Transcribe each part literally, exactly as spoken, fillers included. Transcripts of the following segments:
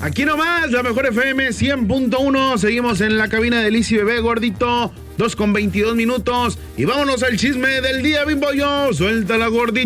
Aquí nomás, la mejor F M cien punto uno. Seguimos en la cabina de Liz y Bebé, gordito. dos con veintidós minutos. Y vámonos al chisme del día, Bimbollo. Suéltala,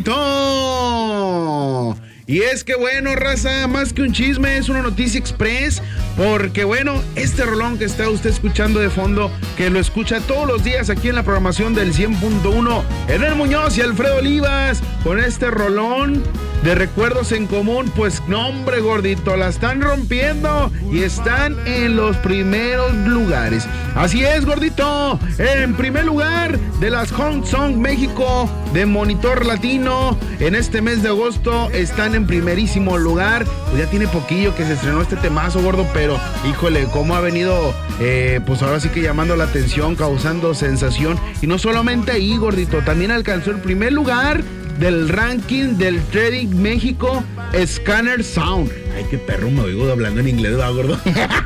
gordito. Y es que bueno, raza, más que un chisme, es una noticia express, porque bueno, este rolón que está usted escuchando de fondo, que lo escucha todos los días aquí en la programación del cien punto uno, Enel Muñoz y Alfredo Olivas, con este rolón de recuerdos en común, pues no, hombre, gordito, la están rompiendo y están en los primeros lugares. Así es, gordito, en primer lugar de las Hot Song México de Monitor Latino, en este mes de agosto están en primerísimo lugar. Pues ya tiene poquillo que se estrenó este temazo, gordo, pero híjole, cómo ha venido, eh, pues ahora sí que llamando la atención, causando sensación. Y no solamente ahí, gordito, también alcanzó el primer lugar del ranking del Trading México Scanner Sound. Ay, qué perro me oigo hablando en inglés, ¿verdad, gordo?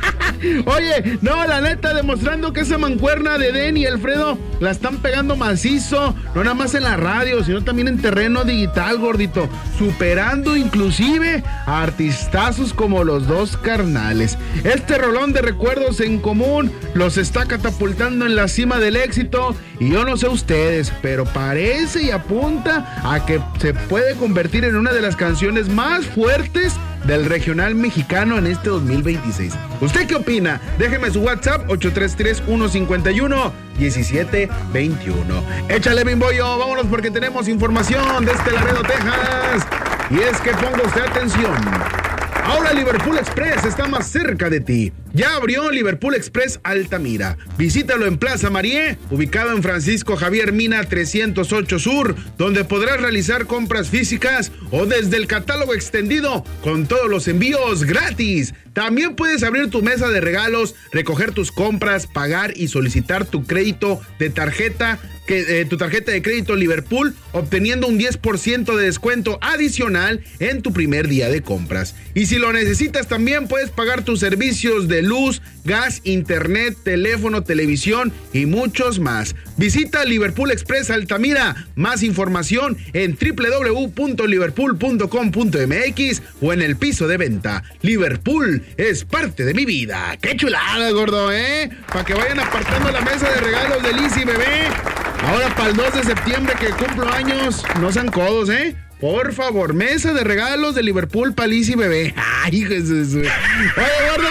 Oye, no, la neta, demostrando que esa mancuerna de Den y Alfredo la están pegando macizo, no nada más en la radio, sino también en terreno digital, gordito, superando inclusive a artistazos como los dos carnales. Este rolón de recuerdos en común los está catapultando en la cima del éxito, y yo no sé ustedes, pero parece y apunta a que se puede convertir en una de las canciones más fuertes del regional mexicano en este dos mil veintiséis. ¿Usted qué opina? Déjeme su WhatsApp ocho tres tres, uno cinco uno, uno siete dos uno. Échale, Bimbollo, vámonos porque tenemos información desde Laredo, Texas. Y es que ponga usted atención. Ahora Liverpool Express está más cerca de ti. Ya abrió Liverpool Express Altamira. Visítalo en Plaza Marié, ubicado en Francisco Javier Mina trescientos ocho Sur, donde podrás realizar compras físicas o desde el catálogo extendido con todos los envíos gratis. También puedes abrir tu mesa de regalos, recoger tus compras, pagar y solicitar tu crédito de tarjeta, que, eh, tu tarjeta de crédito Liverpool, obteniendo un diez por ciento de descuento adicional en tu primer día de compras. Y si lo necesitas, también puedes pagar tus servicios de luz, gas, internet, teléfono, televisión y muchos más. Visita Liverpool Express Altamira. Más información en doble u doble u doble u punto liverpool punto com punto m x o en el piso de venta. Liverpool es parte de mi vida. ¡Qué chulada, gordo, eh! Para que vayan apartando la mesa de regalos de Liz y Bebé. Ahora para el dos de septiembre que cumplo años, no sean codos, ¿eh? Por favor, mesa de regalos de Liverpool para Liz y Bebé. ¡Ay, Jesús! Oye, gordo,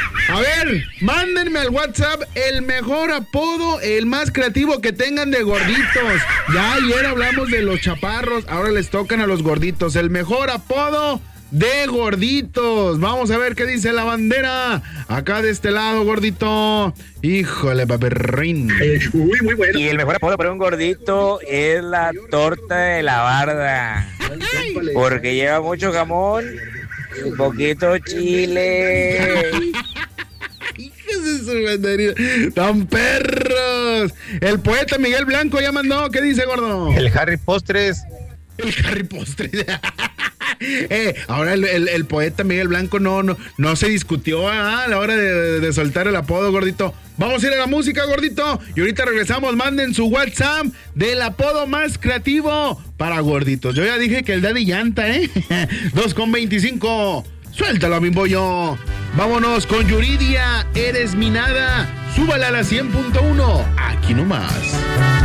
a ver, mándenme al WhatsApp el mejor apodo, el más creativo que tengan de gorditos. Ya ayer hablamos de los chaparros, ahora les tocan a los gorditos. El mejor apodo de gorditos. Vamos a ver qué dice la bandera. Acá de este lado, gordito. Híjole, paperrín. Uy, muy bueno. Y el mejor apodo para un gordito es la torta de la barda. Porque lleva mucho jamón y poquito chile. ¡Tan perros! El poeta Miguel Blanco ya mandó. ¿Qué dice, gordo? El Harry Postres. El Harry Postres. Eh, ahora el, el, el poeta Miguel Blanco no, no, no se discutió ¿ah? a la hora de, de soltar el apodo, gordito. Vamos a ir a la música, gordito, y ahorita regresamos. Manden su WhatsApp del apodo más creativo para gorditos. Yo ya dije que el Daddy Llanta, ¿eh? dos con veinticinco. Suéltalo, Bimbollo. Vámonos con Yuridia, Eres mi nada. Súbala a la cien punto uno. Aquí nomás.